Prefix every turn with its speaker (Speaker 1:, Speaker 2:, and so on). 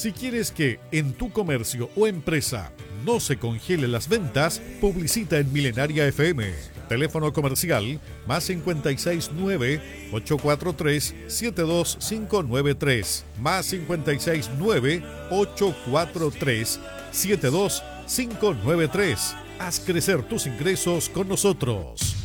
Speaker 1: Si quieres que en tu comercio o empresa no se congelen las ventas, publicita en Milenaria FM. Teléfono comercial más 569-843-72593. Más 569-843-72593. Haz crecer tus ingresos con nosotros.